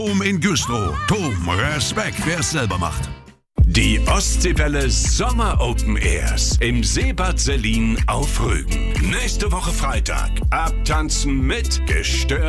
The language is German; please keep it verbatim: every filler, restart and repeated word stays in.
Um in Güstrow. Tom, Respekt, wer es selber macht. Die Ostseewelle Sommer Open Airs im Seebad Sellin auf Rügen. Nächste Woche Freitag. Abtanzen mit Gestört.